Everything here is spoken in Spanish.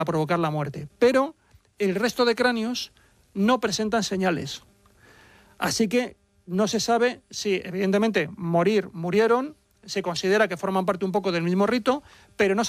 a provocar la muerte. Pero el resto de cráneos no presentan señales. Así que no se sabe si, evidentemente, murieron, se considera que forman parte un poco del mismo rito, pero no